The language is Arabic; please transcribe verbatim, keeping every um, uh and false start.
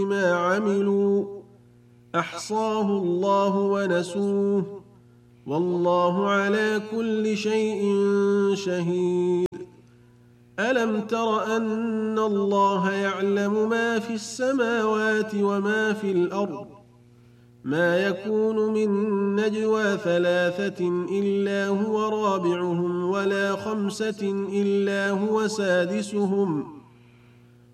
ما عملوا أحصاه الله ونسوه والله على كل شيء شهيد. ألم تر أن الله يعلم ما في السماوات وما في الأرض ما يكون من نجوى ثلاثة إلا هو رابعهم ولا خمسة إلا هو سادسهم